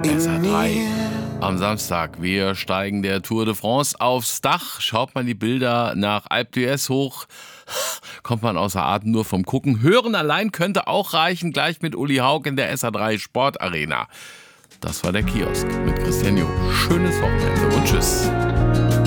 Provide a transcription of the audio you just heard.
SA3 am Samstag. Wir steigen der Tour de France aufs Dach. Schaut man die Bilder nach Alpe d'Huez hoch, kommt man außer Atem nur vom Gucken. Hören allein könnte auch reichen, gleich mit Uli Haug in der SA3 Sportarena. Das war der Kiosk mit Christian Jung. Schönes Wochenende und tschüss.